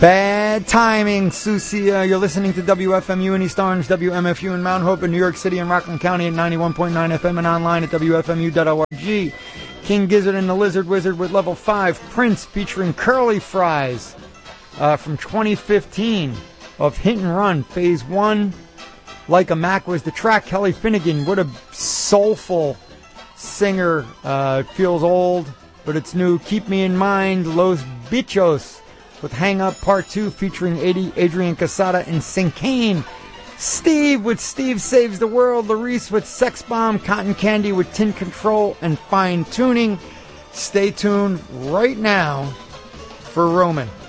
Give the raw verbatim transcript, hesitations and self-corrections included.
Bad timing, Susie. Uh, you're listening to W F M U in East Orange, W M F U in Mount Hope in New York City and Rockland County at ninety-one point nine F M and online at W F M U dot org. King Gizzard and the Lizard Wizard with Level five. Prince featuring Curly Fries uh, from twenty fifteen of Hit and Run. Phase one, Like a Mac was the track. Kelly Finnegan, what a soulful singer. Uh, it feels old, but it's new. Keep Me in Mind, Los Bichos with Hang Up Part two featuring Adrian Casada and Sincane. Steve with Steve Saves the World. Larice with Sex Bomb. Cotton Candy with Tin Control and Fine Tuning. Stay tuned right now for Roman.